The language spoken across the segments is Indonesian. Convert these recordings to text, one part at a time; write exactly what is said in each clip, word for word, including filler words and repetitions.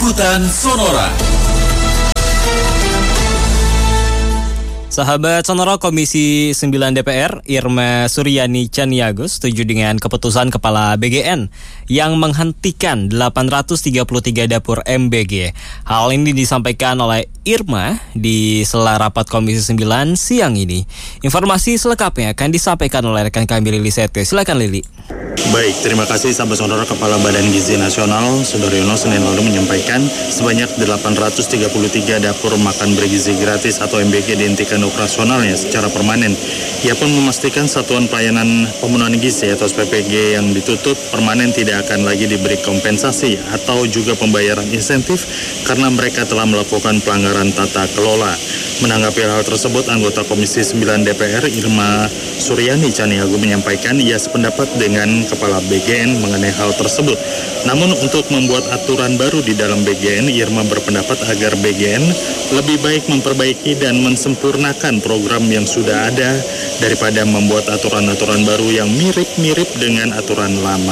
Liputan Sonora. Sahabat Sonora, Komisi sembilan D P R Irma Suryani Chaniago setuju dengan keputusan Kepala B G N yang menghentikan delapan ratus tiga puluh tiga dapur M B G. Hal ini disampaikan oleh Irma di sela rapat Komisi sembilan siang ini. Informasi selengkapnya akan disampaikan oleh rekan kami Lili Sete. Silakan Lili. Baik, terima kasih sahabat Sonora. Kepala Badan Gizi Nasional Sudaryono Senin lalu menyampaikan sebanyak delapan ratus tiga puluh tiga dapur makan bergizi gratis atau M B G dihentikan operasionalnya secara permanen. Ia pun memastikan satuan pelayanan pemenuhan gizi atau S P P G yang ditutup permanen tidak akan lagi diberi kompensasi atau juga pembayaran insentif karena mereka telah melakukan pelanggaran tata kelola. Menanggapi hal tersebut, anggota Komisi sembilan D P R Irma Suryani Chaniago menyampaikan ia sependapat dengan Kepala B G N mengenai hal tersebut. Namun untuk membuat aturan baru di dalam B G N, Irma berpendapat agar B G N lebih baik memperbaiki dan mensempurnakan program yang sudah ada daripada membuat aturan-aturan baru yang mirip-mirip dengan aturan lama.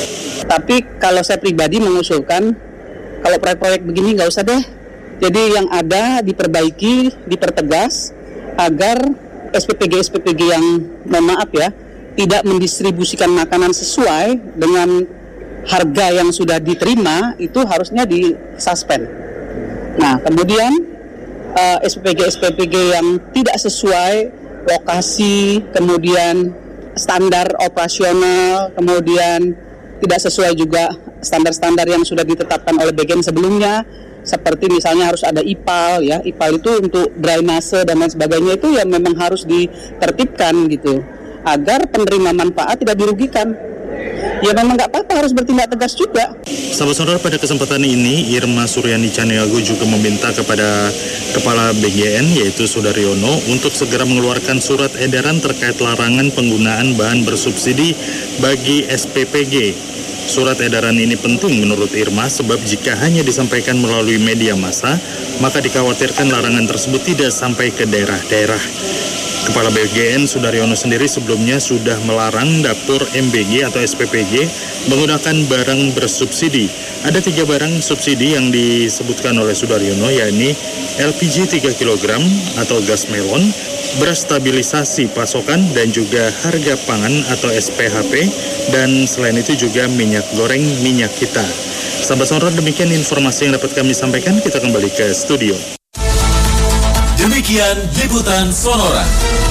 Tapi kalau saya pribadi mengusulkan, kalau proyek-proyek begini nggak usah deh. Jadi yang ada diperbaiki, dipertegas agar S P P G S P P G yang, mohon maaf ya, tidak mendistribusikan makanan sesuai dengan harga yang sudah diterima, itu harusnya disuspend. Nah, kemudian uh, S P P G S P P G yang tidak sesuai lokasi, kemudian standar operasional, kemudian tidak sesuai juga standar-standar yang sudah ditetapkan oleh B G N sebelumnya, seperti misalnya harus ada I P A L ya, I P A L itu untuk drainase dan lain sebagainya, itu yang memang harus ditertibkan gitu, agar penerima manfaat tidak dirugikan. Ya memang nggak apa-apa, harus bertindak tegas juga. Sahabat Sonora, pada kesempatan ini Irma Suryani Chaniago juga meminta kepada Kepala B G N yaitu Sudaryono untuk segera mengeluarkan surat edaran terkait larangan penggunaan bahan bersubsidi bagi S P P G. Surat edaran ini penting menurut Irma sebab jika hanya disampaikan melalui media massa, maka dikhawatirkan larangan tersebut tidak sampai ke daerah-daerah. Kepala B G N Sudaryono sendiri sebelumnya sudah melarang dapur M B G atau S P P G menggunakan barang bersubsidi. Ada tiga barang subsidi yang disebutkan oleh Sudaryono, yakni L P G tiga kilogram atau gas melon, beras stabilisasi pasokan, dan juga harga pangan atau S P H P, dan selain itu juga minyak goreng, minyak kita. Sahabat Sonora, demikian informasi yang dapat kami sampaikan. Kita kembali ke studio. Demikian Liputan Sonora.